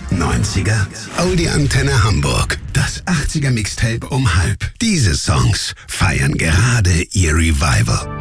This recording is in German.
90er, Audi Antenne Hamburg. Das 80er Mixtape um halb. Diese Songs feiern gerade ihr Revival.